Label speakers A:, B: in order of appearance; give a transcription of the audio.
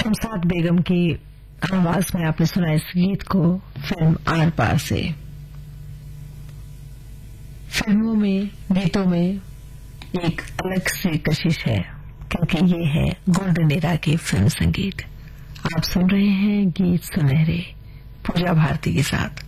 A: शमशाद बेगम की आवाज में आपने सुना इस गीत को फिल्म आर पार से। फिल्मों में गीतों में एक अलग सी कशिश है क्योंकि ये है गोल्डन एरा के फिल्म संगीत। आप सुन रहे हैं गीत सुनहरे पूजा भारती के साथ।